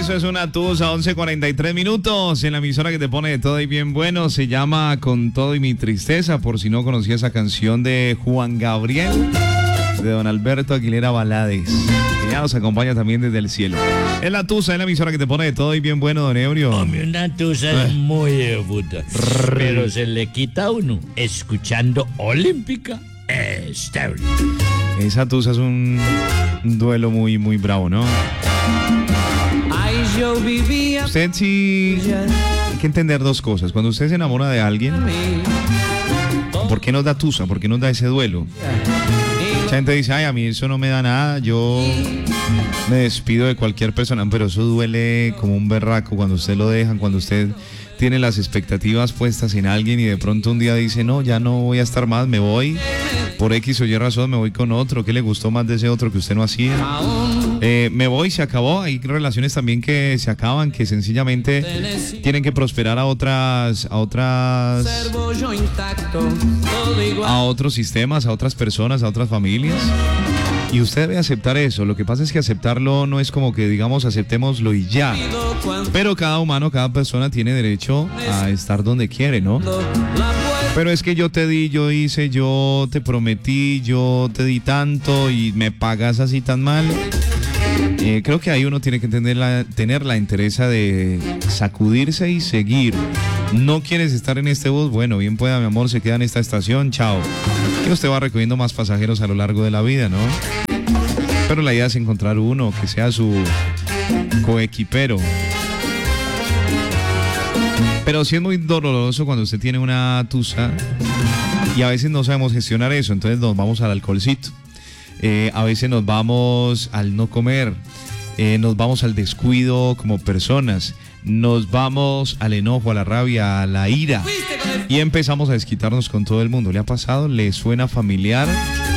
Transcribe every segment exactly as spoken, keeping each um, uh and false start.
Eso es una tusa, once cuarenta y tres minutos en la emisora que te pone de todo y bien bueno. Se llama Con todo y mi tristeza, por si no conocía esa canción de Juan Gabriel, de don Alberto Aguilera Balades, que ya nos acompaña también desde el cielo. Es la tusa, es la emisora que te pone de todo y bien bueno, don Ebrio. Hombre, una tusa es muy de puta, pero se le quita a uno escuchando Olímpica Estéreo. Esa tusa es un, un duelo muy, muy bravo, ¿no? Usted sí hay que entender dos cosas. Cuando usted se enamora de alguien, ¿por qué nos da tusa? ¿Por qué nos da ese duelo? Mucha gente dice, ay, a mí eso no me da nada, yo me despido de cualquier persona, pero eso duele como un berraco cuando usted lo dejan, cuando usted tiene las expectativas puestas en alguien y de pronto un día dice, no, ya no voy a estar más, me voy, por X o Y razón, me voy con otro, ¿qué le gustó más de ese otro que usted no hacía? Eh, me voy, se acabó. Hay relaciones también que se acaban, que sencillamente tienen que prosperar a otras, a otras, a otros sistemas, a otras personas, a otras familias. Y usted debe aceptar eso. Lo que pasa es que aceptarlo no es como que digamos aceptémoslo y ya. Pero cada humano, cada persona tiene derecho a estar donde quiere, ¿no? Pero es que yo te di, yo hice, yo te prometí, yo te di tanto y me pagas así tan mal. Eh, creo que ahí uno tiene que tener la, tener la entereza de sacudirse y seguir. ¿No quieres estar en este bus? Bueno, bien pueda, mi amor, se queda en esta estación, chao. Que usted va recogiendo más pasajeros a lo largo de la vida, ¿no? Pero la idea es encontrar uno que sea su coequipero. Pero sí es muy doloroso cuando usted tiene una tusa y a veces no sabemos gestionar eso, entonces nos vamos al alcoholcito. Eh, a veces nos vamos al no comer, eh, nos vamos al descuido como personas, nos vamos al enojo, a la rabia, a la ira y empezamos a desquitarnos con todo el mundo. ¿Le ha pasado? ¿Le suena familiar?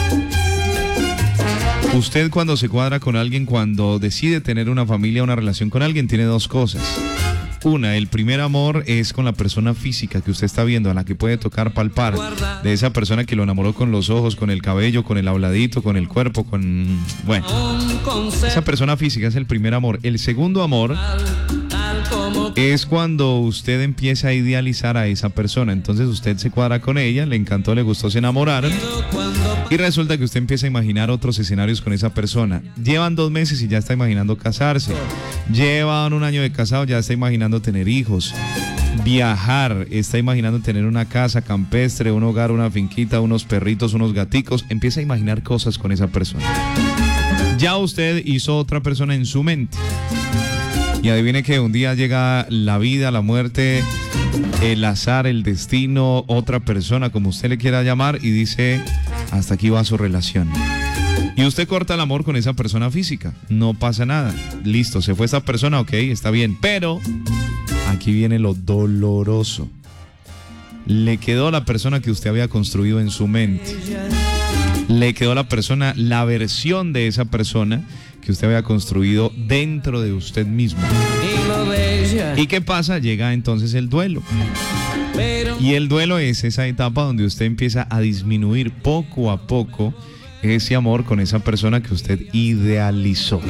Usted cuando se cuadra con alguien, cuando decide tener una familia, una relación con alguien, tiene dos cosas. Una, el primer amor es con la persona física que usted está viendo, a la que puede tocar, palpar, de esa persona que lo enamoró con los ojos, con el cabello, con el habladito, con el cuerpo, con... bueno, esa persona física es el primer amor. El segundo amor es cuando usted empieza a idealizar a esa persona. Entonces usted se cuadra con ella, le encantó, le gustó, se enamoraron y resulta que usted empieza a imaginar otros escenarios con esa persona. Llevan dos meses y ya está imaginando casarse. Llevan un año de casado, ya está imaginando tener hijos, viajar, está imaginando tener una casa campestre, un hogar, una finquita, unos perritos, unos gaticos. Empieza a imaginar cosas con esa persona. Ya usted hizo otra persona en su mente. Y adivine que un día llega la vida, la muerte, el azar, el destino, otra persona, como usted le quiera llamar, y dice, hasta aquí va su relación. Y usted corta el amor con esa persona física. No pasa nada. Listo, se fue esa persona, ok, está bien. Pero aquí viene lo doloroso. Le quedó la persona que usted había construido en su mente. Le quedó la persona, la versión de esa persona que usted había construido dentro de usted mismo. ¿Y qué pasa? Llega entonces el duelo. Y el duelo es esa etapa donde usted empieza a disminuir poco a poco ese amor con esa persona que usted idealizó.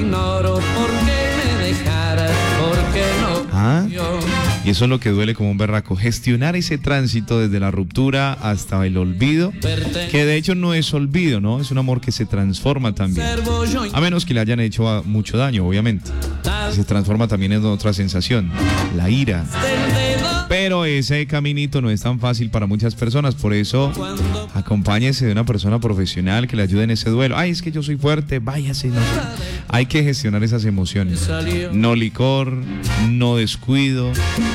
¿Ah? Y eso es lo que duele como un berraco. Gestionar ese tránsito desde la ruptura hasta el olvido, que de hecho no es olvido, ¿no? Es un amor que se transforma también. A menos que le hayan hecho mucho daño, obviamente. Se transforma también en otra sensación, la ira. Pero ese caminito no es tan fácil para muchas personas, por eso acompáñese de una persona profesional que le ayude en ese duelo. Ay, es que yo soy fuerte, váyase. No. Hay que gestionar esas emociones. No licor, no descuido.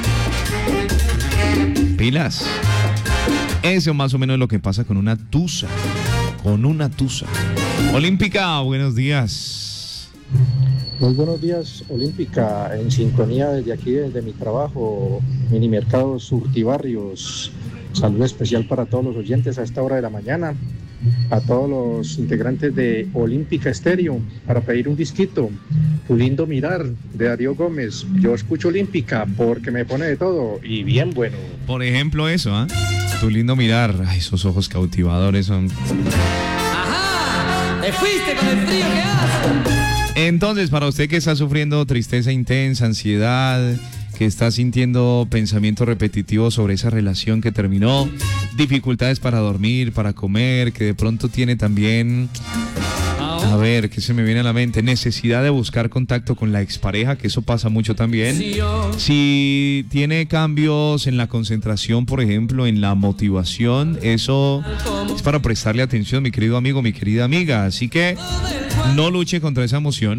Pilas. Eso más o menos es lo que pasa con una tusa. Con una tusa. Olímpica, buenos días. Muy buenos días, Olímpica, en sintonía desde aquí, desde mi trabajo, Minimercado Surtibarrios. Saludo especial para todos los oyentes a esta hora de la mañana, a todos los integrantes de Olímpica Estéreo, para pedir un disquito, Tu lindo mirar, de Darío Gómez. Yo escucho Olímpica porque me pone de todo y bien bueno. Por ejemplo eso, ¿ah? ¿eh? Tu lindo mirar, ay, esos ojos cautivadores son... ¡Ajá! ¡Te fuiste con el frío que hace! Entonces, para usted que está sufriendo tristeza intensa, ansiedad, que está sintiendo pensamientos repetitivos sobre esa relación que terminó, dificultades para dormir, para comer, que de pronto tiene también, a ver, ¿qué se me viene a la mente? Necesidad de buscar contacto con la expareja, que eso pasa mucho también. Si tiene cambios en la concentración, por ejemplo, en la motivación, eso es para prestarle atención, mi querido amigo, mi querida amiga. Así que no luche contra esa emoción.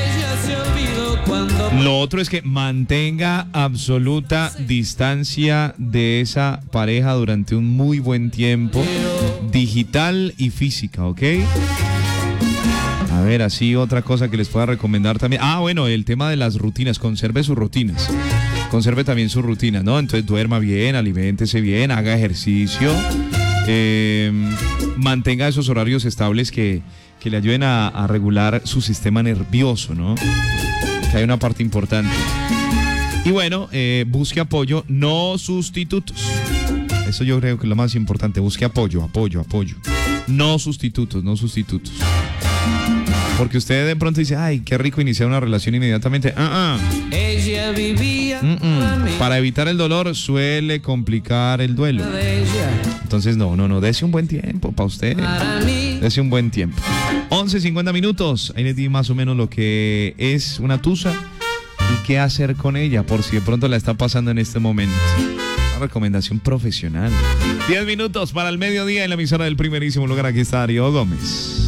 Lo otro es que mantenga absoluta distancia de esa pareja durante un muy buen tiempo, digital y física, ¿ok? A ver, así otra cosa que les pueda recomendar también. Ah, bueno, el tema de las rutinas. Conserve sus rutinas. Conserve también sus rutinas, ¿no? Entonces duerma bien, aliméntese bien, haga ejercicio. Eh, mantenga esos horarios estables que, que le ayuden a, a regular su sistema nervioso, ¿no? Que hay una parte importante. Y bueno, eh, busque apoyo, no sustitutos. Eso yo creo que es lo más importante. Busque apoyo, apoyo, apoyo. No sustitutos, no sustitutos. Porque usted de pronto dice, ay, qué rico iniciar una relación inmediatamente. Uh-uh. Ella vivía uh-uh. Para evitar el dolor suele complicar el duelo. Entonces no, no, no, dese un buen tiempo para usted. Dese un buen tiempo. once cincuenta minutos. Ahí les di más o menos lo que es una tusa y qué hacer con ella por si de pronto la está pasando en este momento. Una recomendación profesional. diez minutos para el mediodía en la emisora del primerísimo lugar. Aquí está Darío Gómez.